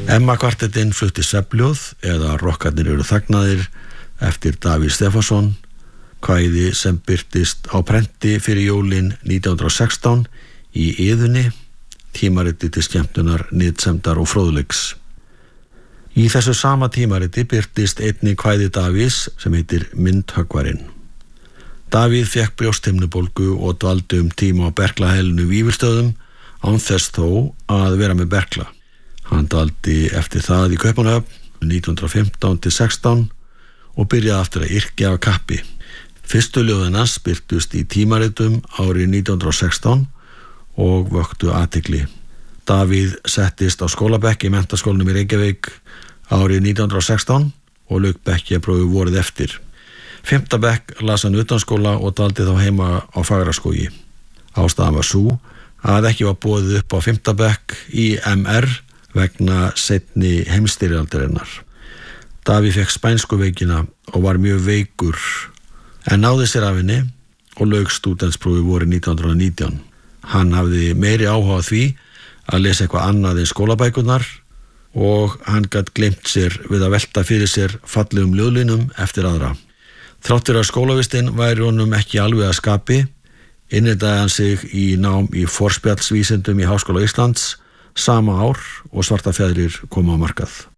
Emma kvartettinn flutti svefnljóð eða Rokkarnir eru þagnaðir eftir Davíð Stefánsson, kvæði sem birtist á prenti fyrir jólin 1916 í Iðunni, tímariti til skemmtunar, nytsemdar og fróðleiks. Í þessu sama tímariti birtist einnig kvæði Davíðs sem heitir Myndhöggvarinn. Davíð fékk brjósthimnubólgu og dvaldi tíma á berklahælinu Vífilsstöðum án þess þó að vera með berkla. Hann dvaldi eftir það í Kaupmannahöfn 1915-16 og byrjaði aftur að yrkja af kappi. Fyrstu ljóðin hans birtust í tímaritum árið 1916 og vöktu athygli. Davíð settist á skólabekk í menntaskólanum í Reykjavík árið 1916 og lauk bekkjaprófi vorið eftir. 5. bekk las hann utanskóla og dvaldi þá heima á Fagraskógi. Ástæðan var sú að ekki var boðið upp á 5. bekk í MR vegna seinni heimsstyrjaldarinnar. Davíð fékk spænsku veikina og var mjög veikur en náði sér af henni og lauk stúdentsprófi vorið 1919. Hann hafði meiri áhuga á því að lesa eitthvað annað en skólabækurnar og hann gat gleymt sér við að velta fyrir sér fallegum ljóðlínum eftir aðra. Þrátt fyrir að skólavistinn væri honum ekki alveg að skapi, innritaði hann sig í nám í forspjallsvísindum í Háskóla Íslands sama ár og Svartafjaðrir kom á markað.